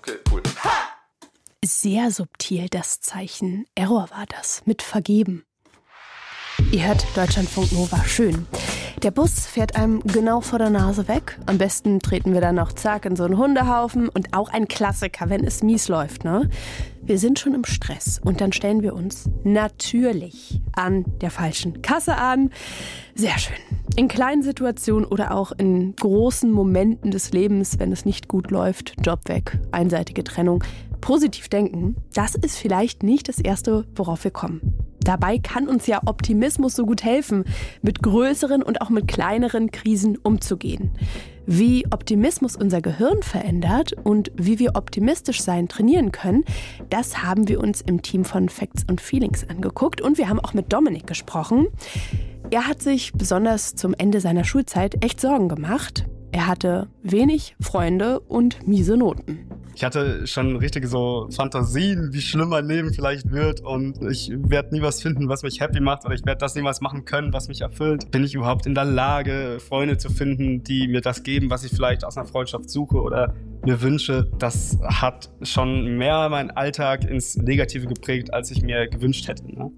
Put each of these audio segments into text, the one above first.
Okay, cool. Sehr subtil das Zeichen. Error war das. Mit vergeben. Ihr hört Deutschlandfunk Nova. Schön. Der Bus fährt einem genau vor der Nase weg. Am besten treten wir dann noch zack in so einen Hundehaufen. Und auch ein Klassiker, wenn es mies läuft, ne? Wir sind schon im Stress und dann stellen wir uns natürlich an der falschen Kasse an. Sehr schön. In kleinen Situationen oder auch in großen Momenten des Lebens, wenn es nicht gut läuft, Job weg, einseitige Trennung, positiv denken, das ist vielleicht nicht das Erste, worauf wir kommen. Dabei kann uns ja Optimismus so gut helfen, mit größeren und auch mit kleineren Krisen umzugehen. Wie Optimismus unser Gehirn verändert und wie wir optimistisch sein trainieren können, das haben wir uns im Team von Facts und Feelings angeguckt. Und wir haben auch mit Dominik gesprochen. Er hat sich besonders zum Ende seiner Schulzeit echt Sorgen gemacht. Er hatte wenig Freunde und miese Noten. Ich hatte schon richtige so Fantasien, wie schlimm mein Leben vielleicht wird und ich werde nie was finden, was mich happy macht oder ich werde das niemals machen können, was mich erfüllt. Bin ich überhaupt in der Lage, Freunde zu finden, die mir das geben, was ich vielleicht aus einer Freundschaft suche oder mir wünsche? Das hat schon mehr meinen Alltag ins Negative geprägt, als ich mir gewünscht hätte, ne?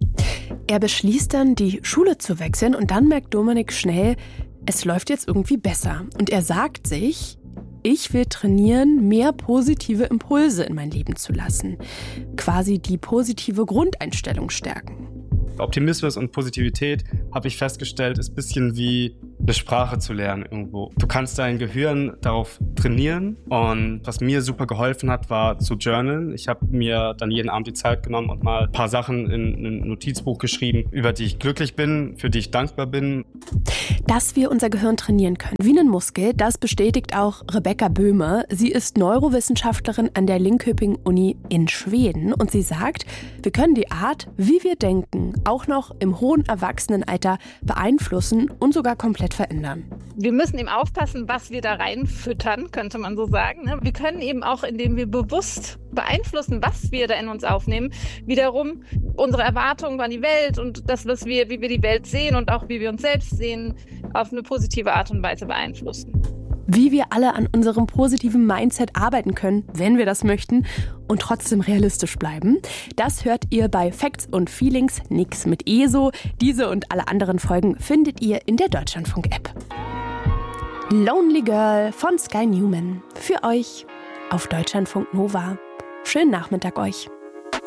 Er beschließt dann, die Schule zu wechseln und dann merkt Dominik schnell, es läuft jetzt irgendwie besser. Und er sagt sich, ich will trainieren, mehr positive Impulse in mein Leben zu lassen. Quasi die positive Grundeinstellung stärken. Optimismus und Positivität, habe ich festgestellt, ist ein bisschen wie eine Sprache zu lernen irgendwo. Du kannst dein Gehirn darauf trainieren und was mir super geholfen hat, war zu journalen. Ich habe mir dann jeden Abend die Zeit genommen und mal ein paar Sachen in ein Notizbuch geschrieben, über die ich glücklich bin, für die ich dankbar bin. Dass wir unser Gehirn trainieren können, wie einen Muskel, das bestätigt auch Rebecca Böhme. Sie ist Neurowissenschaftlerin an der Linköping-Uni in Schweden und sie sagt, wir können die Art, wie wir denken, auch noch im hohen Erwachsenenalter beeinflussen und sogar komplett verändern. Wir müssen eben aufpassen, was wir da reinfüttern, könnte man so sagen. Wir können eben auch, indem wir bewusst beeinflussen, was wir da in uns aufnehmen, wiederum unsere Erwartungen an die Welt und das, wie wir die Welt sehen und auch wie wir uns selbst sehen, auf eine positive Art und Weise beeinflussen. Wie wir alle an unserem positiven Mindset arbeiten können, wenn wir das möchten und trotzdem realistisch bleiben. Das hört ihr bei Facts und Feelings, nix mit ESO. Diese und alle anderen Folgen findet ihr in der Deutschlandfunk-App. Lonely Girl von Sky Newman. Für euch auf Deutschlandfunk Nova. Schönen Nachmittag euch.